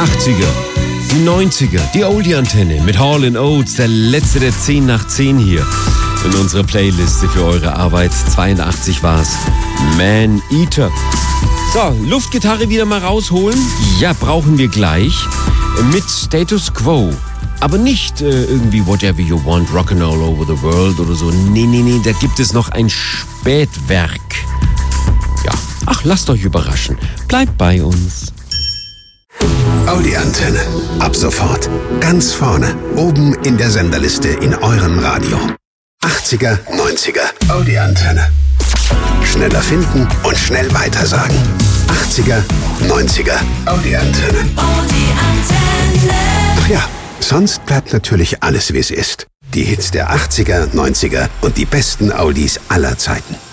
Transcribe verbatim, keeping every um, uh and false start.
achtziger, die neunziger, die Oldie-Antenne mit Hall and Oates, der letzte der zehn nach zehn hier in unserer Playliste für eure Arbeit. zweiundachtzig war's. Man Eater. So, Luftgitarre wieder mal rausholen. Ja, brauchen wir gleich. Mit Status Quo. Aber nicht äh, irgendwie Whatever You Want, Rockin' All Over the World oder so. Nee, nee, nee, da gibt es noch ein Spätwerk. Ja, ach, lasst euch überraschen. Bleibt bei uns. Audi-Antenne. Ab sofort. Ganz vorne. Oben in der Senderliste in eurem Radio. achtziger, neunziger. Audi-Antenne. Schneller finden und schnell weitersagen. achtziger, neunziger. Audi-Antenne. Audi-Antenne. Ach ja, sonst bleibt natürlich alles, wie es ist. Die Hits der achtziger, neunziger und die besten Audis aller Zeiten.